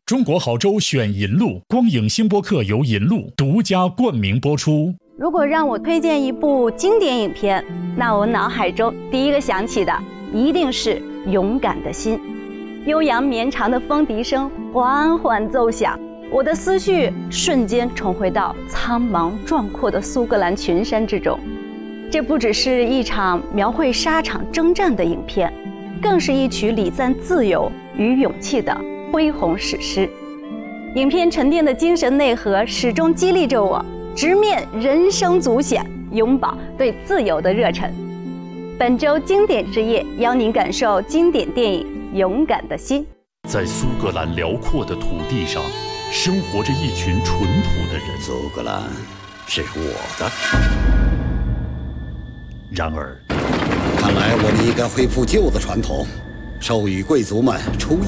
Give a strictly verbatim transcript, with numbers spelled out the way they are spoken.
中国好州选银路，光影星播客由银路独家冠名播出。 如果让我推荐一部经典影片，那我脑海中第一个想起的一定是《勇敢的心》。悠扬绵长的风笛声缓缓奏响，我的思绪瞬间重回到苍茫壮阔的苏格兰群山之中。这不只是一场描绘沙场征战的影片，更是一曲礼赞自由与勇气的恢宏史诗。影片沉淀的精神内核始终激励着我直面人生阻险，永葆对自由的热忱。本周经典之夜，邀您感受经典电影《勇敢的心》。 在苏格兰辽阔的土地上，生活着一群淳朴的人。 苏格兰是我的。 然而， 看来我们应该恢复旧的传统，授予贵族们出